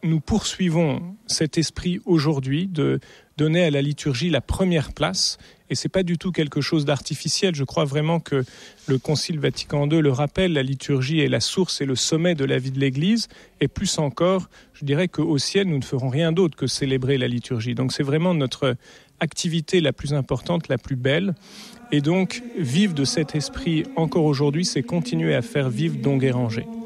nous poursuivons cet esprit aujourd'hui de donner à la liturgie la première place. Et c'est pas du tout quelque chose d'artificiel. Je crois vraiment que le Concile Vatican II le rappelle, la liturgie est la source et le sommet de la vie de l'Église. Et plus encore, je dirais qu'au ciel, nous ne ferons rien d'autre que célébrer la liturgie. Donc c'est vraiment notre activité la plus importante, la plus belle. Et donc, vivre de cet esprit encore aujourd'hui, c'est continuer à faire vivre Don Guéranger.